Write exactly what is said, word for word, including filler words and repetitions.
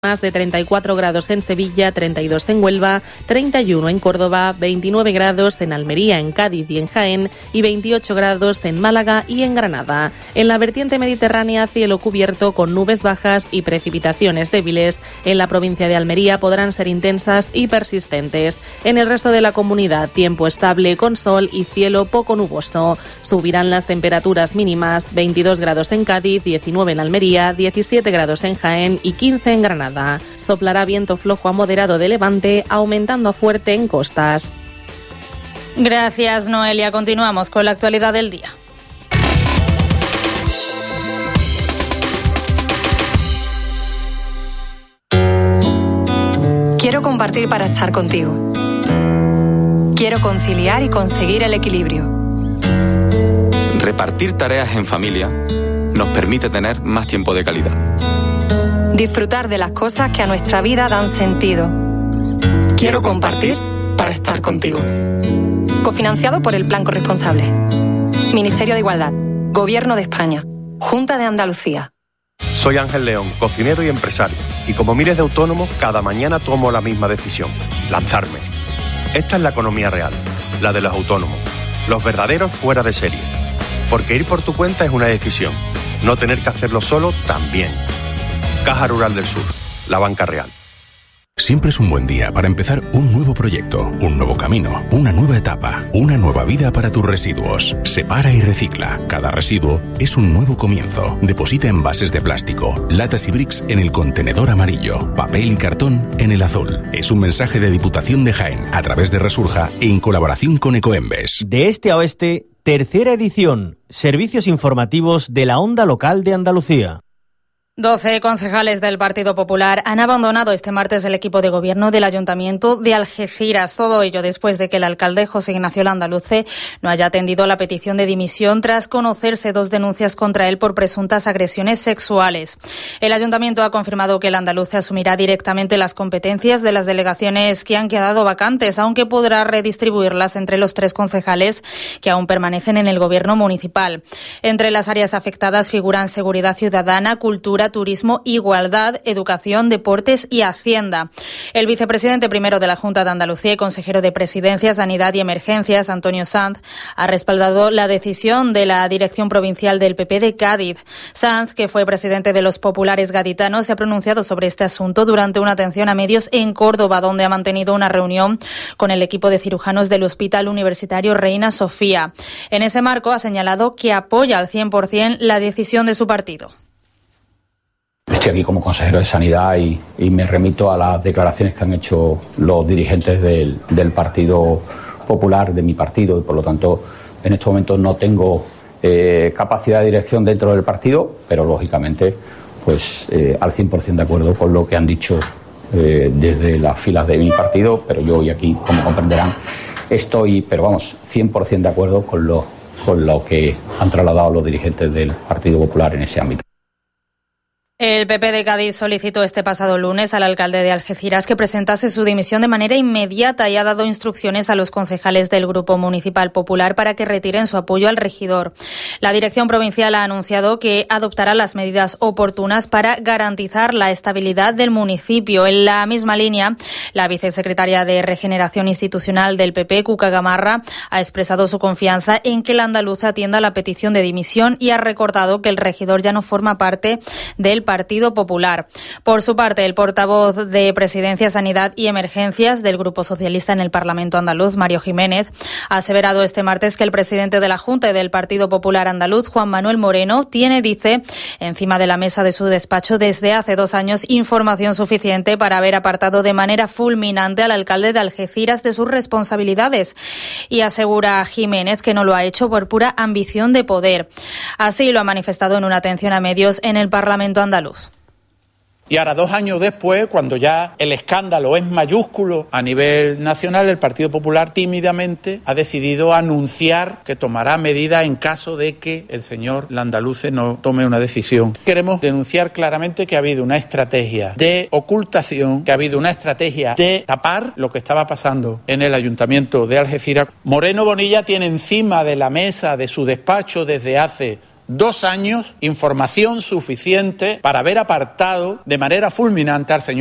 Más de treinta y cuatro grados en Sevilla, treinta y dos en Huelva, treinta y uno en Córdoba, veintinueve grados en Almería, en Cádiz y en Jaén y veintiocho grados en Málaga y en Granada. En la vertiente mediterránea, cielo cubierto con nubes bajas y precipitaciones débiles. En la provincia de Almería podrán ser intensas y persistentes. En el resto de la comunidad, tiempo estable con sol y cielo poco nuboso. Subirán las temperaturas mínimas, veintidós grados en Cádiz, diecinueve en Almería, diecisiete grados en Jaén y quince en Granada. Soplará viento flojo a moderado de levante, aumentando a fuerte en costas. Gracias, Noelia. Continuamos con la actualidad del día. Quiero compartir para estar contigo. Quiero conciliar y conseguir el equilibrio. Repartir tareas en familia nos permite tener más tiempo de calidad. Disfrutar de las cosas que a nuestra vida dan sentido. Quiero compartir para estar contigo. Cofinanciado por el Plan Corresponsable. Ministerio de Igualdad. Gobierno de España. Junta de Andalucía. Soy Ángel León, cocinero y empresario. Y como miles de autónomos, cada mañana tomo la misma decisión. Lanzarme. Esta es la economía real. La de los autónomos. Los verdaderos fuera de serie. Porque ir por tu cuenta es una decisión. No tener que hacerlo solo también. Caja Rural del Sur, la banca real. Siempre es un buen día para empezar un nuevo proyecto, un nuevo camino, una nueva etapa, una nueva vida para tus residuos. Separa y recicla. Cada residuo es un nuevo comienzo. Deposita envases de plástico, latas y bricks en el contenedor amarillo, papel y cartón en el azul. Es un mensaje de Diputación de Jaén a través de Resurja en colaboración con Ecoembes. De este a oeste, tercera edición. Servicios informativos de la onda local de Andalucía. Doce concejales del Partido Popular han abandonado este martes el equipo de gobierno del Ayuntamiento de Algeciras. Todo ello después de que el alcalde José Ignacio Landaluce no haya atendido la petición de dimisión tras conocerse dos denuncias contra él por presuntas agresiones sexuales. El Ayuntamiento ha confirmado que Landaluce asumirá directamente las competencias de las delegaciones que han quedado vacantes, aunque podrá redistribuirlas entre los tres concejales que aún permanecen en el gobierno municipal. Entre las áreas afectadas figuran seguridad ciudadana, cultura, turismo, igualdad, educación, deportes y hacienda. El vicepresidente primero de la Junta de Andalucía y consejero de Presidencia, Sanidad y Emergencias, Antonio Sanz, ha respaldado la decisión de la Dirección Provincial del P P de Cádiz. Sanz, que fue presidente de los populares gaditanos, se ha pronunciado sobre este asunto durante una atención a medios en Córdoba, donde ha mantenido una reunión con el equipo de cirujanos del Hospital Universitario Reina Sofía. En ese marco ha señalado que apoya al cien por ciento la decisión de su partido. Estoy aquí como consejero de Sanidad y, y me remito a las declaraciones que han hecho los dirigentes del, del Partido Popular, de mi partido, y por lo tanto en estos momentos no tengo eh, capacidad de dirección dentro del partido, pero lógicamente pues eh, al cien por ciento de acuerdo con lo que han dicho eh, desde las filas de mi partido, pero yo hoy aquí, como comprenderán, estoy, pero vamos, cien por ciento de acuerdo con lo, con lo que han trasladado los dirigentes del Partido Popular en ese ámbito. El P P de Cádiz solicitó este pasado lunes al alcalde de Algeciras que presentase su dimisión de manera inmediata y ha dado instrucciones a los concejales del Grupo Municipal Popular para que retiren su apoyo al regidor. La Dirección Provincial ha anunciado que adoptará las medidas oportunas para garantizar la estabilidad del municipio. En la misma línea, la vicesecretaria de Regeneración Institucional del P P, Cuca Gamarra, ha expresado su confianza en que el andaluz atienda la petición de dimisión y ha recordado que el regidor ya no forma parte del Partido Popular. Por su parte, el portavoz de Presidencia, Sanidad y Emergencias del Grupo Socialista en el Parlamento andaluz, Mario Jiménez, ha aseverado este martes que el presidente de la Junta y del Partido Popular andaluz, Juan Manuel Moreno, tiene, dice, encima de la mesa de su despacho desde hace dos años información suficiente para haber apartado de manera fulminante al alcalde de Algeciras de sus responsabilidades. Y asegura Jiménez que no lo ha hecho por pura ambición de poder. Así lo ha manifestado en una atención a medios en el Parlamento andaluz. Y ahora, dos años después, cuando ya el escándalo es mayúsculo a nivel nacional, el Partido Popular tímidamente ha decidido anunciar que tomará medidas en caso de que el señor Landaluce no tome una decisión. Queremos denunciar claramente que ha habido una estrategia de ocultación, que ha habido una estrategia de tapar lo que estaba pasando en el Ayuntamiento de Algeciras. Moreno Bonilla tiene encima de la mesa de su despacho desde hace dos años información suficiente para haber apartado de manera fulminante al señor